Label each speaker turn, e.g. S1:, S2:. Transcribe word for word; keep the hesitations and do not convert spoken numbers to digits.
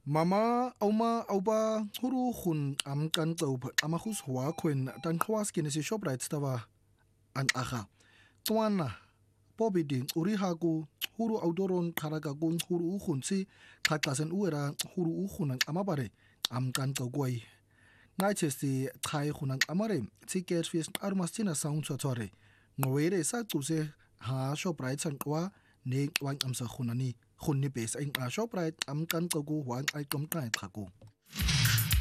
S1: Mama auma auba huru khun am kan taup amahus hwa khwen tan khwas kin si Shoprite stava an akha twana pobidi uri haku huru autoron kharaga gun huru khun si khatlasen uera huru khun amabare am kan tawgoi ngai chesti thai khun amare ticket fees armastina sound chore ngwere sa chuse ha Shoprite san kwa ne wang amsa khunani khunni base ai a Shoprite am kan tawgu wang ai tom kai thaku